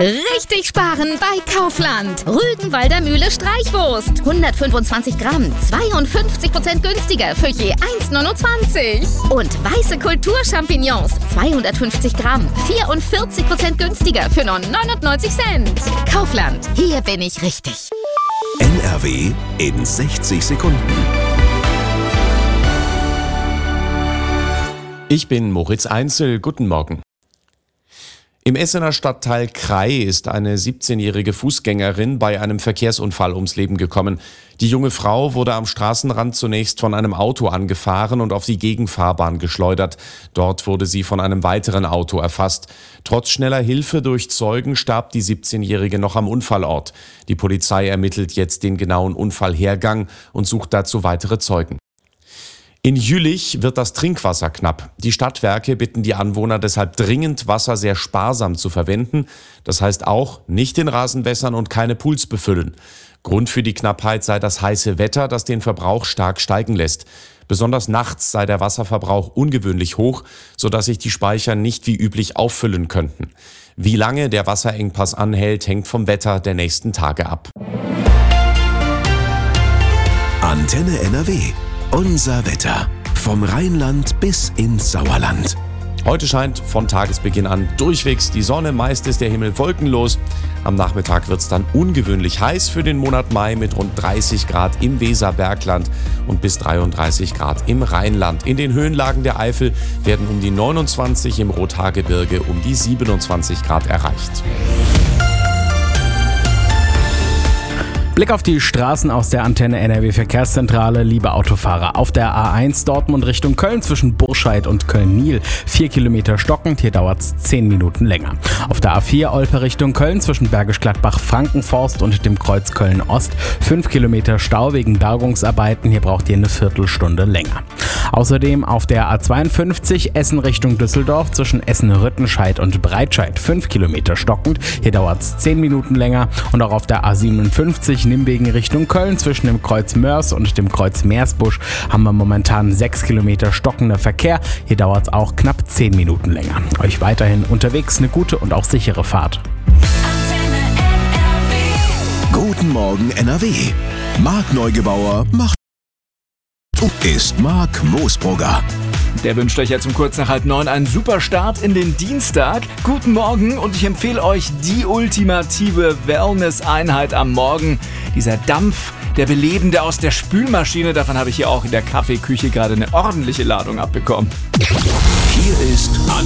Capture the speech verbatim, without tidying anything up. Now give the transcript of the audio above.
Richtig sparen bei Kaufland. Rügenwalder Mühle Streichwurst. hundertfünfundzwanzig Gramm, zweiundfünfzig Prozent günstiger für je eins Komma neunundzwanzig. Und weiße Kulturchampignons. zweihundertfünfzig Gramm, vierundvierzig Prozent günstiger für nur neunundneunzig Cent. Kaufland, hier bin ich richtig. N R W in sechzig Sekunden. Ich bin Moritz Einzel, guten Morgen. Im Essener Stadtteil Krai ist eine siebzehnjährige Fußgängerin bei einem Verkehrsunfall ums Leben gekommen. Die junge Frau wurde am Straßenrand zunächst von einem Auto angefahren und auf die Gegenfahrbahn geschleudert. Dort wurde sie von einem weiteren Auto erfasst. Trotz schneller Hilfe durch Zeugen starb die siebzehnjährige noch am Unfallort. Die Polizei ermittelt jetzt den genauen Unfallhergang und sucht dazu weitere Zeugen. In Jülich wird das Trinkwasser knapp. Die Stadtwerke bitten die Anwohner deshalb dringend, Wasser sehr sparsam zu verwenden. Das heißt auch, nicht den Rasen wässern und keine Pools befüllen. Grund für die Knappheit sei das heiße Wetter, das den Verbrauch stark steigen lässt. Besonders nachts sei der Wasserverbrauch ungewöhnlich hoch, sodass sich die Speicher nicht wie üblich auffüllen könnten. Wie lange der Wasserengpass anhält, hängt vom Wetter der nächsten Tage ab. Antenne N R W. Unser Wetter. Vom Rheinland bis ins Sauerland. Heute scheint von Tagesbeginn an durchwegs die Sonne, meist ist der Himmel wolkenlos. Am Nachmittag wird es dann ungewöhnlich heiß für den Monat Mai mit rund dreißig Grad im Weserbergland und bis dreiunddreißig Grad im Rheinland. In den Höhenlagen der Eifel werden um die neunundzwanzig, im Rothaargebirge um die siebenundzwanzig Grad erreicht. Blick auf die Straßen aus der Antenne N R W Verkehrszentrale. Liebe Autofahrer, auf der A eins Dortmund Richtung Köln zwischen Burscheid und Köln-Niel vier Kilometer stockend, hier dauert es zehn Minuten länger. Auf der A vier Olpe Richtung Köln zwischen Bergisch Gladbach, Frankenforst und dem Kreuz Köln-Ost fünf Kilometer Stau wegen Bergungsarbeiten, hier braucht ihr eine Viertelstunde länger. Außerdem auf der A zweiundfünfzig Essen Richtung Düsseldorf zwischen Essen-Rüttenscheid und Breitscheid fünf Kilometer stockend, hier dauert es zehn Minuten länger. Und auch auf der A siebenundfünfzig Nimwegen Richtung Köln zwischen dem Kreuz Mörs und dem Kreuz Meersbusch haben wir momentan sechs Kilometer stockender Verkehr. Hier dauert es auch knapp zehn Minuten länger. Euch weiterhin unterwegs eine gute und auch sichere Fahrt. Guten Morgen N R W. Marc Neugebauer macht ist Marc Moosbrugger. Der wünscht euch jetzt um kurz nach halb neun einen super Start in den Dienstag. Guten Morgen und ich empfehle euch die ultimative Wellness-Einheit am Morgen. Dieser Dampf, der belebende aus der Spülmaschine, davon habe ich hier auch in der Kaffeeküche gerade eine ordentliche Ladung abbekommen. Hier ist